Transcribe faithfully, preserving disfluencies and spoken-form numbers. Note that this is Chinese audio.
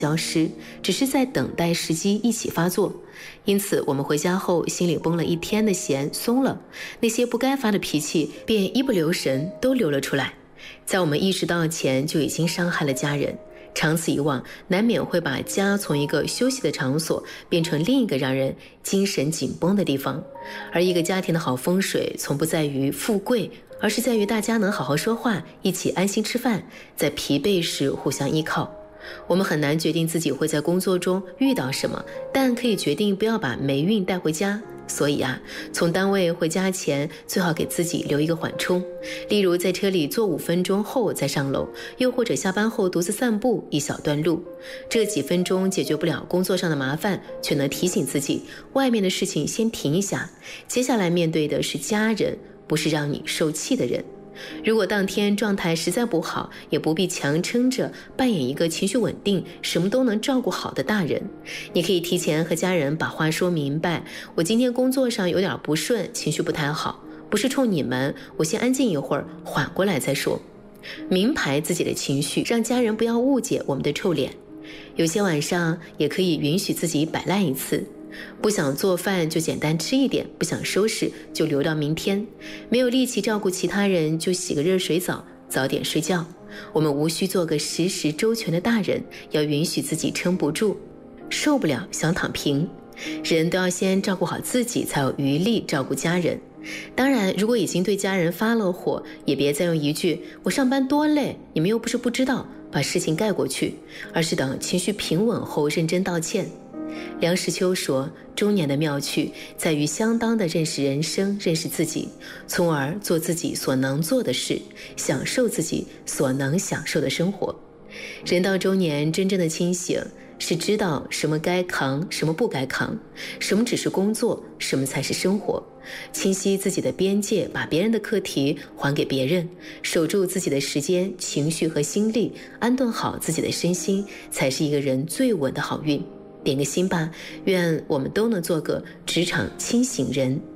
消失，只是在等待时机一起发作。因此我们回家后心里绷了一天的弦松了，那些不该发的脾气便一不留神都流了出来，在我们意识到前就已经伤害了家人。长此以往，难免会把家从一个休息的场所变成另一个让人精神紧绷的地方。而一个家庭的好风水从不在于富贵，而是在于大家能好好说话，一起安心吃饭，在疲惫时互相依靠。我们很难决定自己会在工作中遇到什么，但可以决定不要把霉运带回家。所以啊，从单位回家前最好给自己留一个缓冲，例如在车里坐五分钟后再上楼，又或者下班后独自散步一小段路。这几分钟解决不了工作上的麻烦，却能提醒自己外面的事情先停一下，接下来面对的是家人，不是让你受气的人。如果当天状态实在不好，也不必强撑着扮演一个情绪稳定、什么都能照顾好的大人。你可以提前和家人把话说明白，我今天工作上有点不顺，情绪不太好，不是冲你们，我先安静一会儿，缓过来再说。明牌自己的情绪，让家人不要误解我们的臭脸。有些晚上也可以允许自己摆烂一次，不想做饭就简单吃一点，不想收拾就留到明天，没有力气照顾其他人就洗个热水澡，早点睡觉。我们无需做个时时周全的大人，要允许自己撑不住，受不了想躺平。人都要先照顾好自己，才有余力照顾家人。当然，如果已经对家人发了火，也别再用一句我上班多累，你们又不是不知道，把事情盖过去，而是等情绪平稳后认真道歉。梁实秋说，中年的妙趣在于相当的认识人生，认识自己，从而做自己所能做的事，享受自己所能享受的生活。人到中年，真正的清醒是知道什么该扛，什么不该扛，什么只是工作，什么才是生活。清晰自己的边界，把别人的课题还给别人，守住自己的时间、情绪和心力，安顿好自己的身心，才是一个人最稳的好运。点个心吧，愿我们都能做个职场清醒人。